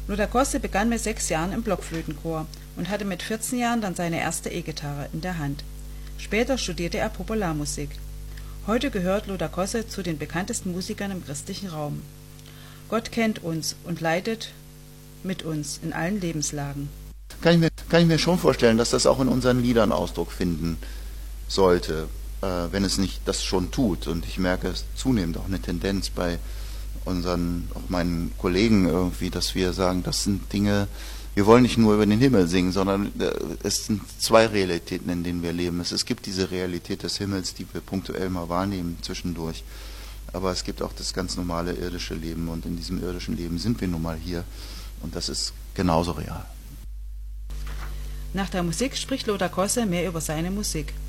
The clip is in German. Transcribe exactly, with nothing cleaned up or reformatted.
Lothar Kosse begann mit sechs Jahren im Blockflötenchor und hatte mit vierzehn Jahren dann seine erste E-Gitarre in der Hand. Später studierte er Popularmusik. Heute gehört Lothar Kosse zu den bekanntesten Musikern im christlichen Raum. Gott kennt uns und leidet mit uns in allen Lebenslagen. Kann ich mir, kann ich mir schon vorstellen, dass das auch in unseren Liedern Ausdruck finden sollte, äh, wenn es nicht das schon tut. Und ich merke es zunehmend auch eine Tendenz bei unseren, auch meinen Kollegen irgendwie, dass wir sagen, das sind Dinge, wir wollen nicht nur über den Himmel singen, sondern äh, es sind zwei Realitäten, in denen wir leben. Es, es gibt diese Realität des Himmels, die wir punktuell mal wahrnehmen zwischendurch. Aber es gibt auch das ganz normale irdische Leben und in diesem irdischen Leben sind wir nun mal hier und das ist genauso real. Nach der Musik spricht Lothar Kosse mehr über seine Musik.